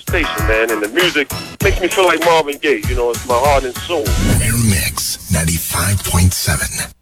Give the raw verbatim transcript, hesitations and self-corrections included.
station, man, and the music makes me feel like Marvin Gaye. You know, it's my heart and soul. Air Mix ninety-five point seven.